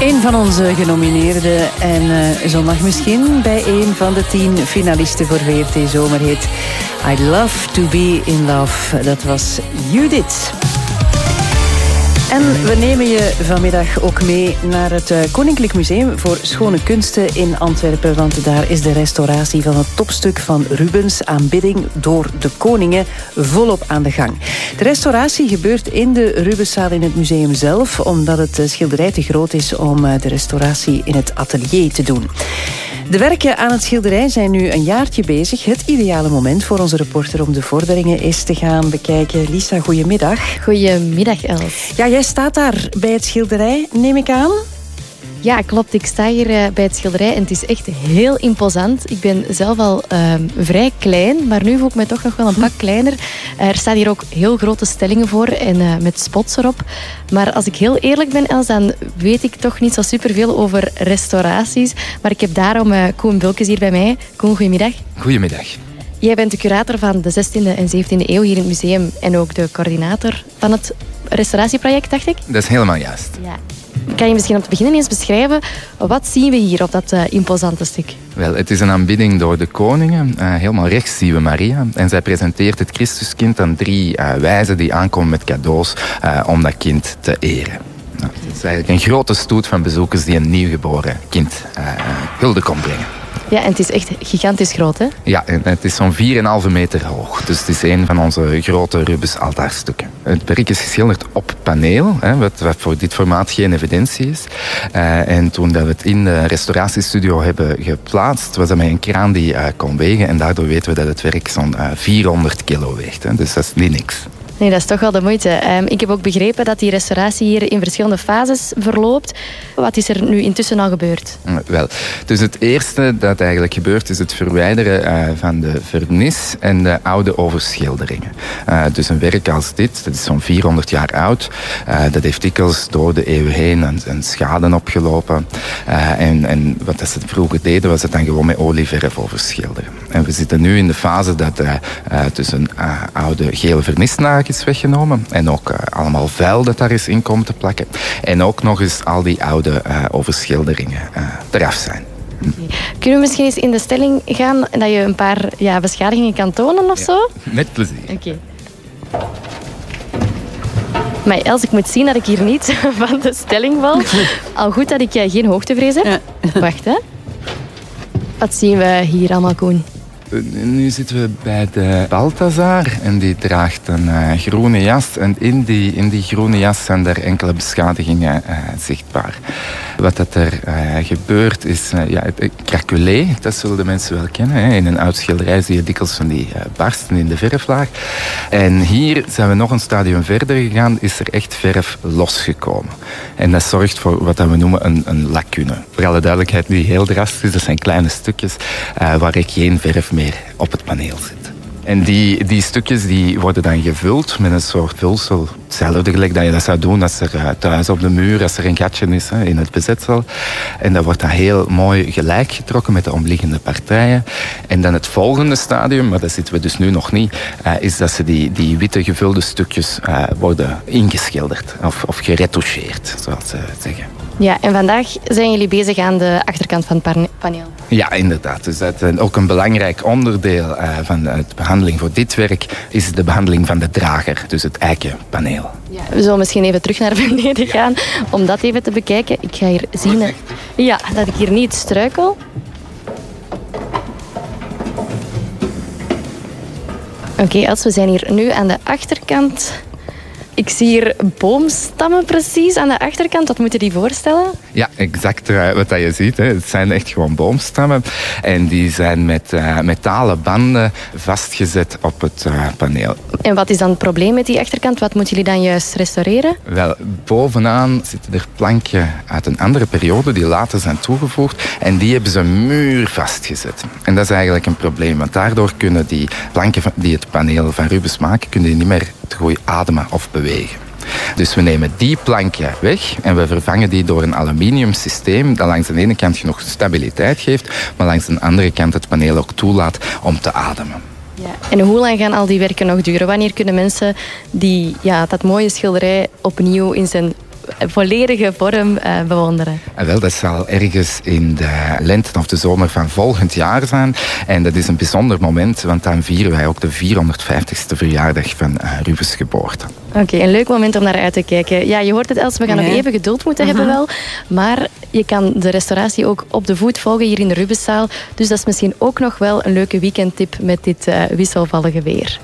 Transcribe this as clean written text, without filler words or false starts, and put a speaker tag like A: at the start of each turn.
A: Een van onze genomineerden en zondag misschien bij een van de 10 finalisten voor VRT Zomerhit. I'd love to be in love. Dat was Judith. En we nemen je vanmiddag ook mee naar het Koninklijk Museum voor Schone Kunsten in Antwerpen. Want daar is de restauratie van het topstuk van Rubens, Aanbidding door de Koningen, volop aan de gang. De restauratie gebeurt in de Rubenszaal in het museum zelf, omdat het schilderij te groot is om de restauratie in het atelier te doen. De werken aan het schilderij zijn nu een jaartje bezig. Het ideale moment voor onze reporter om de vorderingen eens te gaan bekijken. Lisa, goedemiddag.
B: Goedemiddag, Els.
A: Ja, jij staat daar bij het schilderij, neem ik aan?
B: Ja, klopt. Ik sta hier bij het schilderij en het is echt heel imposant. Ik ben zelf al vrij klein, maar nu voel ik me toch nog wel een pak kleiner. Er staan hier ook heel grote stellingen voor en met spots erop. Maar als ik heel eerlijk ben, Els, dan weet ik toch niet zo superveel over restauraties. Maar ik heb daarom Koen Bulkes hier bij mij. Koen, goedemiddag.
C: Goedemiddag.
B: Jij bent de curator van de 16e en 17e eeuw hier in het museum en ook de coördinator van het restauratieproject, dacht ik?
C: Dat is helemaal juist.
B: Ja. Kan je misschien om te beginnen eens beschrijven, wat zien we hier op dat imposante stuk?
C: Wel, het is een aanbidding door de koningen. Helemaal rechts zien we Maria. En zij presenteert het Christuskind aan 3 wijzen die aankomen met cadeaus om dat kind te eren. Nou, het is eigenlijk een grote stoet van bezoekers die een nieuwgeboren kind hulde komt brengen.
B: Ja, en het is echt gigantisch groot, hè?
C: Ja, en het is zo'n 4,5 meter hoog. Dus het is een van onze grote Rubens altaarstukken. Het werk is geschilderd op paneel, wat voor dit formaat geen evidentie is. En toen dat we het in de restauratiestudio hebben geplaatst, was dat met een kraan die kon wegen. En daardoor weten we dat het werk zo'n 400 kilo weegt. Dus dat is niet niks.
B: Nee, dat is toch wel de moeite. Ik heb ook begrepen dat die restauratie hier in verschillende fases verloopt. Wat is er nu intussen al gebeurd?
C: Wel, dus het eerste dat eigenlijk gebeurt is het verwijderen van de vernis en de oude overschilderingen. Dus een werk als dit, dat is zo'n 400 jaar oud. Dat heeft dikwijls door de eeuwen heen een schade opgelopen. En wat ze vroeger deden, was het dan gewoon met olieverf overschilderen. En we zitten nu in de fase dat dus een oude gele vernisnaak is weggenomen. En ook allemaal vuil dat daar is in komt te plakken. En ook nog eens al die oude overschilderingen eraf zijn.
B: Okay. Kunnen we misschien eens in de stelling gaan dat je een paar beschadigingen kan tonen of zo?
C: Met plezier.
B: Oké. Maar Els, ik moet zien dat ik hier niet van de stelling val. Al goed dat ik geen hoogtevrees heb. Ja. Wacht, hè. Wat zien we hier allemaal, Koen?
C: Nu zitten we bij de Balthazar en die draagt een groene jas. En in die groene jas zijn er enkele beschadigingen zichtbaar. Wat dat er gebeurt is het craquelé, dat zullen de mensen wel kennen. Hè. In een oud schilderij zie je dikwijls van die barsten in de verflaag. En hier zijn we nog een stadium verder gegaan, is er echt verf losgekomen. En dat zorgt voor wat we noemen een lacune. Voor alle duidelijkheid, niet heel drastisch, dat zijn kleine stukjes waar ik geen verf meer op het paneel zit. En die stukjes die worden dan gevuld met een soort vulsel. Hetzelfde gelijk dat je dat zou doen als er thuis op de muur, als er een gatje is in het bezetsel. En dat wordt dan heel mooi gelijk getrokken met de omliggende partijen. En dan het volgende stadium, maar daar zitten we dus nu nog niet, is dat ze die witte gevulde stukjes worden ingeschilderd of geretoucheerd, zoals ze zeggen.
B: Ja, en vandaag zijn jullie bezig aan de achterkant van het paneel.
C: Ja, inderdaad. Dus dat is ook een belangrijk onderdeel van de behandeling voor dit werk is de behandeling van de drager, dus het eikenpaneel.
B: Ja, we zullen misschien even terug naar beneden gaan om dat even te bekijken. Ik ga hier zien dat ik hier niet struikel. Oké, Els, we zijn hier nu aan de achterkant. Ik zie hier boomstammen precies aan de achterkant. Wat moeten die voorstellen?
C: Ja, exact wat je ziet. Hè. Het zijn echt gewoon boomstammen. En die zijn met metalen banden vastgezet op het paneel.
B: En wat is dan het probleem met die achterkant? Wat moeten jullie dan juist restaureren?
C: Wel, bovenaan zitten er planken uit een andere periode die later zijn toegevoegd. En die hebben ze muur vastgezet. En dat is eigenlijk een probleem. Want daardoor kunnen die planken die het paneel van Rubens maken, kunnen die niet meer te goed ademen of bewegen. Dus we nemen die plankje weg en we vervangen die door een aluminium systeem dat langs de ene kant genoeg stabiliteit geeft, maar langs de andere kant het paneel ook toelaat om te ademen.
B: Ja. En hoe lang gaan al die werken nog duren? Wanneer kunnen mensen dat mooie schilderij opnieuw in zijn volledige vorm bewonderen?
C: Wel, dat zal ergens in de lente of de zomer van volgend jaar zijn. En dat is een bijzonder moment, want dan vieren wij ook de 450ste verjaardag van Rubens' geboorte.
B: Oké, een leuk moment om naar uit te kijken. Ja, je hoort het, Els, we gaan nog even geduld moeten hebben wel. Maar je kan de restauratie ook op de voet volgen hier in de Rubenszaal. Dus dat is misschien ook nog wel een leuke weekendtip met dit wisselvallige weer.